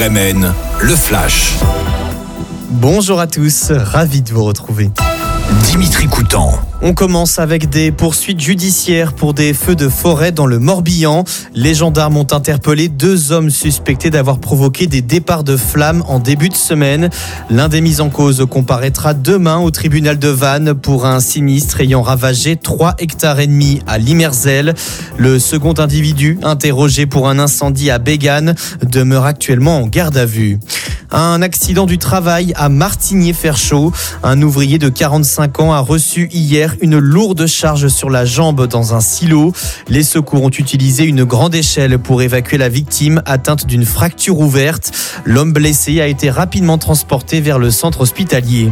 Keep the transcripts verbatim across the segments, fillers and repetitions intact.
R M N, le Flash. Bonjour à tous, ravi de vous retrouver. Dimitri Coutan. On commence avec des poursuites judiciaires pour des feux de forêt dans le Morbihan. Les gendarmes ont interpellé deux hommes suspectés d'avoir provoqué des départs de flammes en début de semaine. L'un des mis en cause comparaîtra demain au tribunal de Vannes pour un sinistre ayant ravagé trois hectares et demi à Limerzel. Le second individu, interrogé pour un incendie à Bégane, demeure actuellement en garde à vue. Un accident du travail à Martigny-Ferchaud. Un ouvrier de quarante-cinq ans a reçu hier une lourde charge sur la jambe dans un silo. Les secours ont utilisé une grande échelle pour évacuer la victime atteinte d'une fracture ouverte. L'homme blessé a été rapidement transporté vers le centre hospitalier.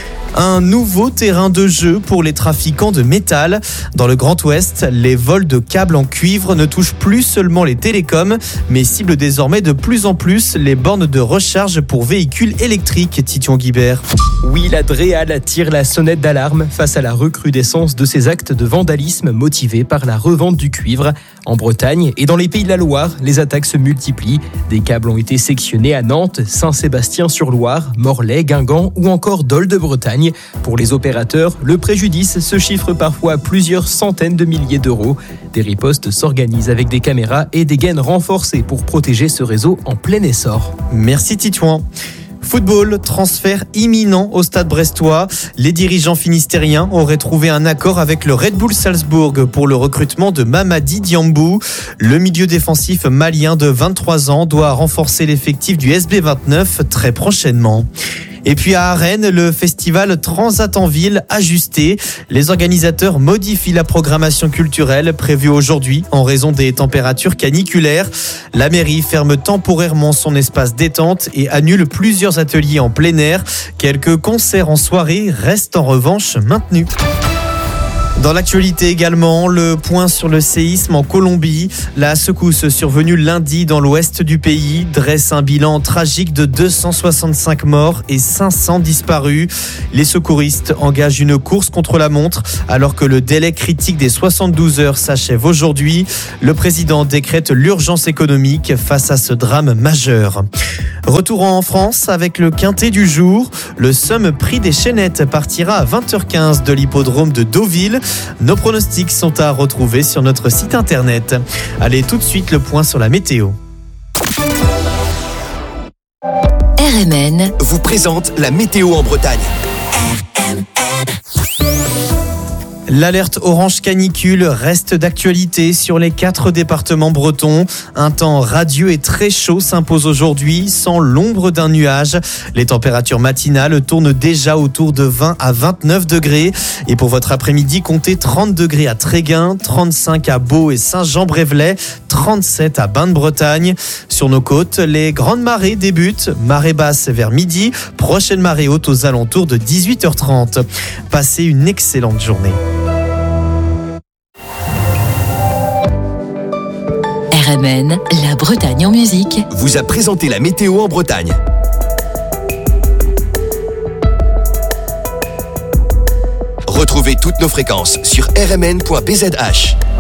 Un nouveau terrain de jeu pour les trafiquants de métal. Dans le Grand Ouest, les vols de câbles en cuivre ne touchent plus seulement les télécoms, mais ciblent désormais de plus en plus les bornes de recharge pour véhicules électriques, Tition Guibert. Oui, la Dreal tire la sonnette d'alarme face à la recrudescence de ces actes de vandalisme motivés par la revente du cuivre. En Bretagne et dans les Pays de la Loire, les attaques se multiplient. Des câbles ont été sectionnés à Nantes, Saint-Sébastien-sur-Loire, Morlaix, Guingamp ou encore Dol de Bretagne. Pour les opérateurs, le préjudice se chiffre parfois à plusieurs centaines de milliers d'euros. Des ripostes s'organisent avec des caméras et des gaines renforcées pour protéger ce réseau en plein essor. Merci Titouan. Football, transfert imminent au stade brestois. Les dirigeants finistériens auraient trouvé un accord avec le Red Bull Salzbourg pour le recrutement de Mamadi Diambou. Le milieu défensif malien de vingt-trois ans doit renforcer l'effectif du S B vingt-neuf très prochainement. Et puis à Arène, le festival Transat en ville ajusté. Les organisateurs modifient la programmation culturelle prévue aujourd'hui en raison des températures caniculaires. La mairie ferme temporairement son espace détente et annule plusieurs ateliers en plein air. Quelques concerts en soirée restent en revanche maintenus. Dans l'actualité également, le point sur le séisme en Colombie. La secousse survenue lundi dans l'ouest du pays dresse un bilan tragique de deux cent soixante-cinq morts et cinq cents disparus. Les secouristes engagent une course contre la montre alors que le délai critique des soixante-douze heures s'achève aujourd'hui. Le président décrète l'urgence économique face à ce drame majeur. Retour en France avec le quintet du jour. Le Somme Prix des Chénettes partira à vingt heures quinze de l'hippodrome de Deauville. Nos pronostics sont à retrouver sur notre site internet. Allez, tout de suite le point sur la météo. R M N vous présente la météo en Bretagne. L'alerte orange canicule reste d'actualité sur les quatre départements bretons. Un temps radieux et très chaud s'impose aujourd'hui, sans l'ombre d'un nuage. Les températures matinales tournent déjà autour de vingt à vingt-neuf degrés. Et pour votre après-midi, comptez trente degrés à Tréguin, trente-cinq à Beau et Saint-Jean-Brévelay, trente-sept à Bain-de-Bretagne. Sur nos côtes, les grandes marées débutent. Marée basse vers midi, prochaine marée haute aux alentours de dix-huit heures trente. Passez une excellente journée. R M N, la Bretagne en musique, vous a présenté la météo en Bretagne. Retrouvez toutes nos fréquences sur r m n point b z h.